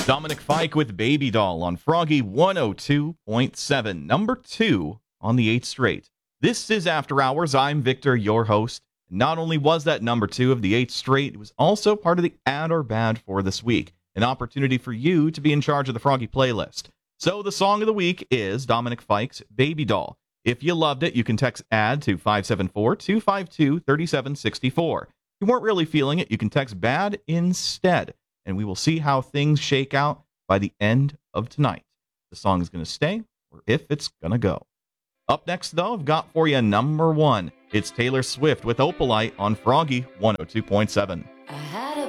Dominic Fike with Baby Doll on Froggy 102.7, number 2 on the 8th straight. This is After Hours. I'm Victor, your host. Not only was that number 2 of the 8th straight, it was also part of the Add or Bad for this week, an opportunity for you to be in charge of the Froggy playlist. So the song of the week is Dominic Fike's Baby Doll. If you loved it, you can text ADD to 574-252-3764. If you weren't really feeling it, you can text BAD instead, and we will see how things shake out by the end of tonight. The song is going to stay, or if it's going to go. Up next, though, I've got for you number 1. It's Taylor Swift with Opalite on Froggy 102.7.